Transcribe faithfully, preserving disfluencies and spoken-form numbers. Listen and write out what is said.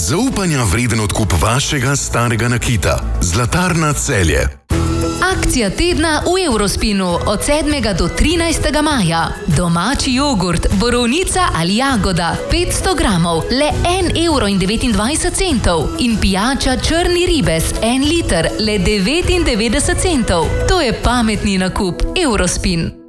Zaupanja vreden odkup vašega starega nakita. Zlatarna Celje. Akcija tedna v Eurospinu od sedmega do trinajstega maja. Domači jogurt, borovnica ali jagoda, petsto gramov, le en evro in devetindvajset centov. In pijača črni ribez, en liter, le devetindevetdeset centov. To je pametni nakup. Eurospin.